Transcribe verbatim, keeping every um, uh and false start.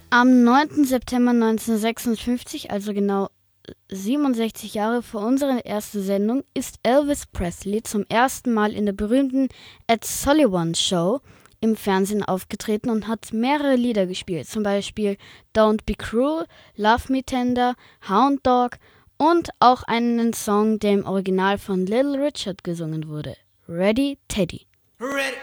Am neunten September neunzehnhundertsechsundfünfzig, also genau siebenundsechzig Jahre vor unserer ersten Sendung, ist Elvis Presley zum ersten Mal in der berühmten Ed Sullivan Show im Fernsehen aufgetreten und hat mehrere Lieder gespielt, zum Beispiel Don't Be Cruel, Love Me Tender, Hound Dog und auch einen Song, der im Original von Little Richard gesungen wurde, Ready Teddy. Ready.